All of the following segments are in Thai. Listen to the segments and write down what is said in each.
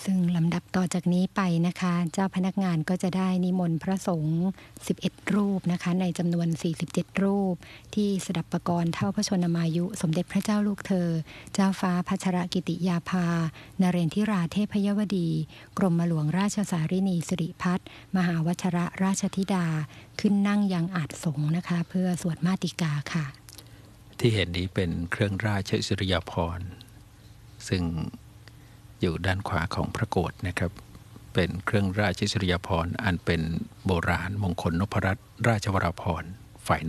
ซึ่งลำดับต่อจากนี้ไปนะคะเจ้าพนักงานก็จะได้นิมนต์พระสงฆ์11รูปนะคะในจำนวน47รูปที่สดับปกรณ์เท่าพระชนมายุสมเด็จพระเจ้าลูกเธอเจ้าฟ้าพัชรกิติยาภานเรนทิราเทพยวดีกรมหลวงราชสารินีสิริพัฒน์มหาวชรราชธิดาขึ้นนั่งยังอาจสงฆ์นะคะเพื่อสวดมาติกาค่ะที่เห็นนี้เป็นเครื่องราชอิสริยาภรณ์ซึ่งอยู่ด้านขวาของพระโกฐนะครับเป็นเครื่องราชอิสริยาภรณ์อันเป็นโบราณมงคลนพรัตน์ราชวราภรณ์ฝ่ายใน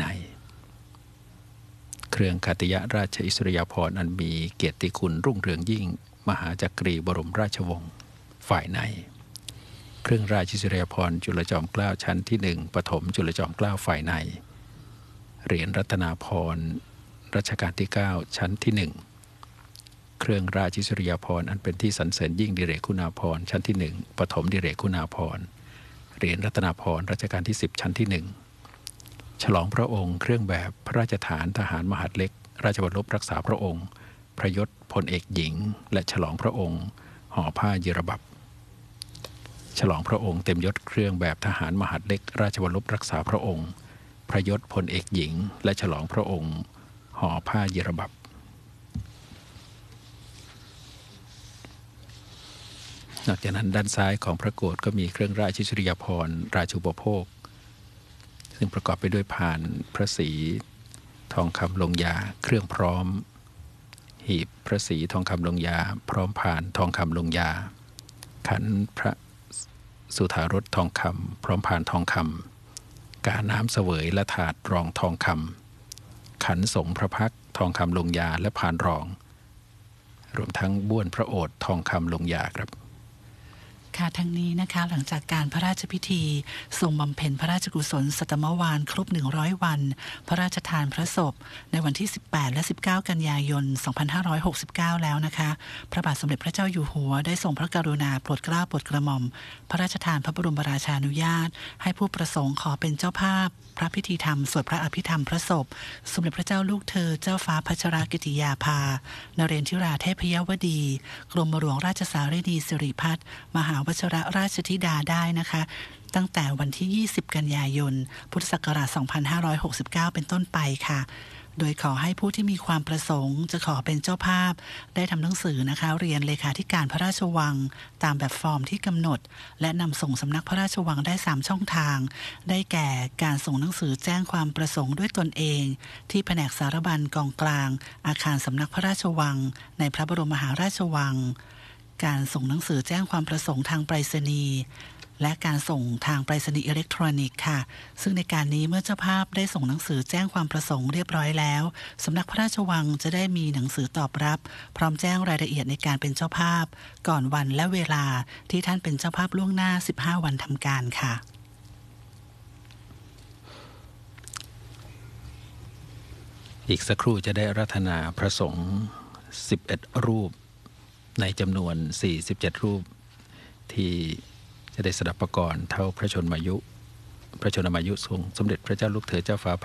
เครื่องขัตติยราชอิสริยาภรณ์อันมีเกียรติคุณรุ่งเรืองยิ่งมหาจักรีบรมราชวงศ์ฝ่ายในเครื่องราชอิสริยาภรณ์จุลจอมเกล้าชั้นที่1ปฐมจุลจอมเกล้าฝ่ายในเหรียญรัตนาภรณ์รัชกาลที่9ชั้นที่1เครื่องราชอิสริยาภรณ์อันเป็นที่สรรเสริญยิ่งดิเรกคุณาภรณ์ชั้นที่1ปฐมดิเรกคุณาภรณ์เหรียญรัตนาภรณ์รัชกาลที่10ชั้นที่1ฉลองพระองค์เครื่องแบบพระราชฐานทหารมหาดเล็กราชบัลลบรักษาพระองค์พระยศพลเอกหญิงและฉลองพระองค์ห่อผ้ายิรบับฉลองพระองค์เต็มยศเครื่องแบบทหารมหาดเล็กราชบัลลบรักษาพระองค์พระยศพลเอกหญิงและฉลองพระองค์ห่อผ้ายิรบับนอกจากนั้นด้านซ้ายของพระโกฐก็มีเครื่องราชอิสริยาภรณ์ราชูปโภคซึ่งประกอบไปด้วยพานพระศรีทองคำลงยาเครื่องพร้อมหีบพระศรีทองคำลงยาพร้อมพานทองคำลงยาขันพระสุธารสทองคำพร้อมพานทองคำกาน้ำเสวยและถาดรองทองคำขันสงฆ์พระพักทองคำลงยาและพานรองรวมทั้งบ้วนพระโอษฐ์ทองคำลงยาครับค่ะทั้งนี้นะคะหลังจากการพระราชพิธีทรงบำเพ็ญพระราชกุศลสัตมวาลครบ100วันพระราชทานพระศพในวันที่18และ19กันยายน2569แล้วนะคะพระบาทสมเด็จพระเจ้าอยู่หัวได้ทรงพระกรุณาโปรดเกล้าโปรดกระหม่อมพระราชทานพระบรมราชานุญาตให้ผู้ประสงค์ขอเป็นเจ้าภาพพระพิธีธรรมสวดพระอภิธรรมพระศพสมเด็จพระเจ้าลูกเธอเจ้าฟ้าพัชรกิติยาภานเรนทิราเทพยวดีกรมหลวงราชสารินีสิริพัฒน์มหาวชรราชธิดาได้นะคะตั้งแต่วันที่20กันยายนพุทธศักราช2569เป็นต้นไปค่ะโดยขอให้ผู้ที่มีความประสงค์จะขอเป็นเจ้าภาพได้ทำหนังสือนะคะเรียนเลขาธิการพระราชวังตามแบบฟอร์มที่กำหนดและนำส่งสำนักพระราชวังได้3ช่องทางได้แก่การส่งหนังสือแจ้งความประสงค์ด้วยตนเองที่แผนกสารบัญกองกลางอาคารสำนักพระราชวังในพระบรมมหาราชวังการส่งหนังสือแจ้งความประสงค์ทางไปรษณีย์และการส่งทางไปรษณีย์อิเล็กทรอนิกส์ค่ะซึ่งในการนี้เมื่อเจ้าภาพได้ส่งหนังสือแจ้งความประสงค์เรียบร้อยแล้วสำนักพระราชวังจะได้มีหนังสือตอบรับพร้อมแจ้งรายละเอียดในการเป็นเจ้าภาพก่อนวันและเวลาที่ท่านเป็นเจ้าภาพล่วงหน้า15วันทำการค่ะอีกสักครู่จะได้อาราธนาพระสงฆ์11รูปในจำนวน47รูปที่จะได้สดับปกรณ์เท่าพระชนมายุทรงสมเด็จพระเจ้าลูกเธอเจ้าฟ้า